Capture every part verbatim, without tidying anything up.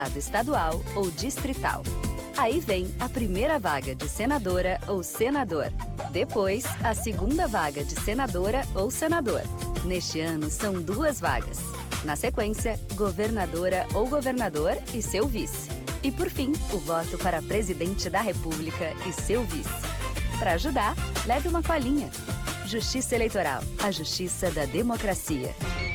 estadual ou distrital. Aí vem a primeira vaga de senadora ou senador. Depois, a segunda vaga de senadora ou senador. Neste ano, são duas vagas. Na sequência, governadora ou governador e seu vice. E, por fim, o voto para presidente da República e seu vice. Para ajudar, leve uma colinha. Justiça Eleitoral, a justiça da democracia.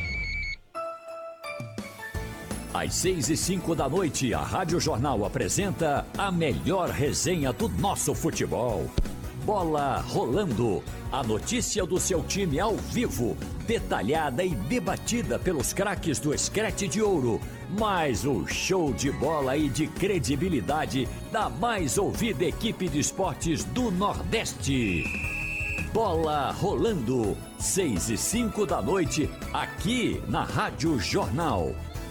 Às seis e cinco da noite, a Rádio Jornal apresenta a melhor resenha do nosso futebol. Bola Rolando. A notícia do seu time ao vivo, detalhada e debatida pelos craques do Screte de Ouro. Mais um show de bola e de credibilidade da mais ouvida equipe de esportes do Nordeste. Bola Rolando. Seis e cinco da noite, aqui na Rádio Jornal.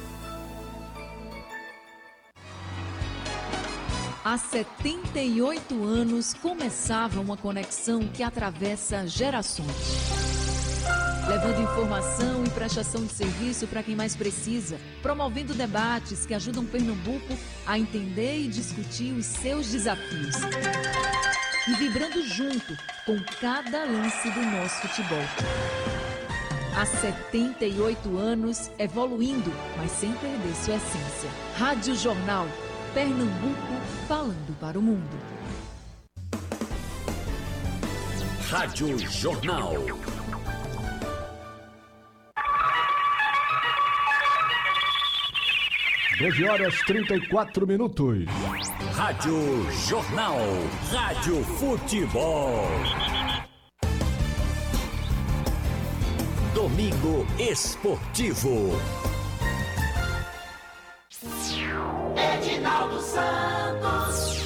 Há setenta e oito anos começava uma conexão que atravessa gerações, levando informação e prestação de serviço para quem mais precisa, promovendo debates que ajudam Pernambuco a entender e discutir os seus desafios e vibrando junto com cada lance do nosso futebol. Há setenta e oito anos evoluindo, mas sem perder sua essência. Rádio Jornal, Pernambuco falando para o mundo. Rádio Jornal. doze horas e trinta e quatro minutos. Rádio Jornal. Rádio Futebol. Domingo Esportivo. Edinaldo Santos.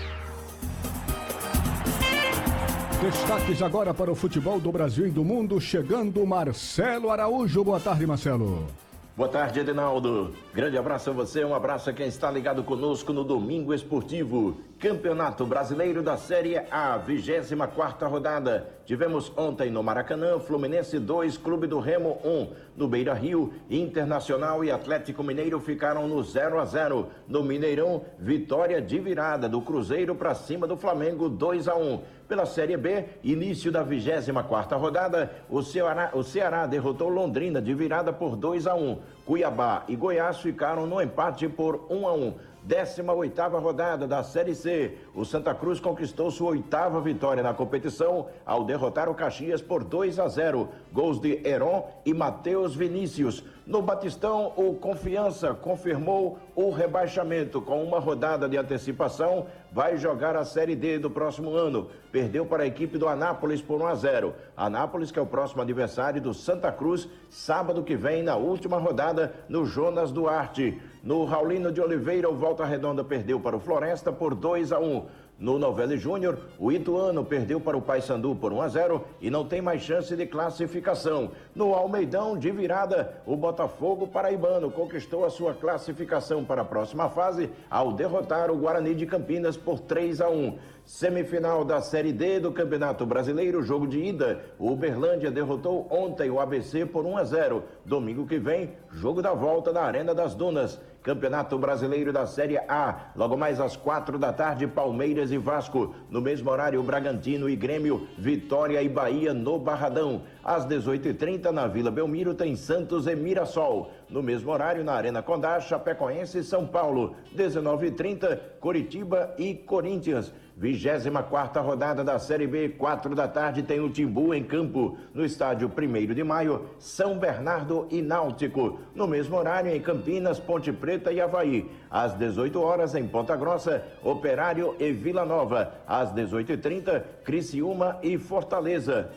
Destaques agora para o futebol do Brasil e do mundo, chegando Marcelo Araújo. Boa tarde, Marcelo. Boa tarde, Edinaldo. Grande abraço a você, um abraço a quem está ligado conosco no Domingo Esportivo. Campeonato Brasileiro da Série A, vigésima quarta rodada. Tivemos ontem no Maracanã, Fluminense dois, Clube do Remo um. No Beira-Rio, Internacional e Atlético Mineiro ficaram no zero a zero. No Mineirão, vitória de virada do Cruzeiro para cima do Flamengo, dois a um. Pela Série B, início da vigésima quarta rodada, o Ceará, o Ceará derrotou Londrina de virada por dois a um. Cuiabá e Goiás ficaram no empate por um a um. décima oitava rodada da Série C. O Santa Cruz conquistou sua oitava vitória na competição ao derrotar o Caxias por dois a zero. Gols de Heron e Matheus Vinícius. No Batistão, o Confiança confirmou o rebaixamento com uma rodada de antecipação. Vai jogar a Série D do próximo ano. Perdeu para a equipe do Anápolis por um a zero. Anápolis, que é o próximo adversário do Santa Cruz, sábado que vem, na última rodada, no Jonas Duarte. No Raulino de Oliveira, o Volta Redonda perdeu para o Floresta por dois a um. No Novelli Júnior, o Ituano perdeu para o Paysandu por um a zero e não tem mais chance de classificação. No Almeidão, de virada, o Botafogo paraibano conquistou a sua classificação para a próxima fase ao derrotar o Guarani de Campinas por três a um. Semifinal da Série D do Campeonato Brasileiro, jogo de ida. O Uberlândia derrotou ontem o A B C por um a zero. Domingo que vem, jogo da volta na Arena das Dunas. Campeonato Brasileiro da Série A. Logo mais às quatro da tarde, Palmeiras e Vasco. No mesmo horário, Bragantino e Grêmio, Vitória e Bahia no Barradão. Às dezoito e trinta, na Vila Belmiro, tem Santos e Mirassol. No mesmo horário, na Arena Condá, Chapecoense e São Paulo. dezenove e trinta, Coritiba e Corinthians. vigésima quarta rodada da Série B, quatro da tarde, tem o Timbu em campo. No estádio primeiro de maio, São Bernardo e Náutico. No mesmo horário, em Campinas, Ponte Preta e Avaí. Às dezoito horas, em Ponta Grossa, Operário e Vila Nova. Às dezoito e trinta, Criciúma e Fortaleza.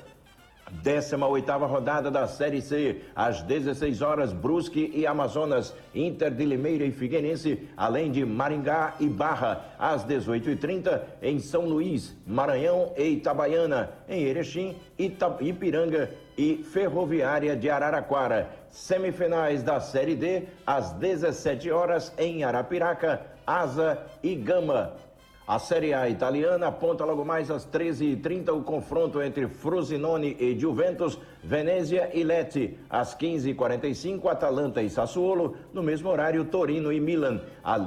décima oitava rodada da Série C, às dezesseis horas, Brusque e Amazonas, Inter de Limeira e Figueirense, além de Maringá e Barra. Às dezoito e trinta, em São Luís, Maranhão e Itabaiana, em Erechim, Ita- Ipiranga e Ferroviária de Araraquara. Semifinais da Série D, às dezessete horas, em Arapiraca, Asa e Gama. A Série A italiana aponta logo mais às treze e trinta o confronto entre Frosinone e Juventus, Venezia e Lecce. Às quinze e quarenta e cinco, Atalanta e Sassuolo. No mesmo horário, Torino e Milan. A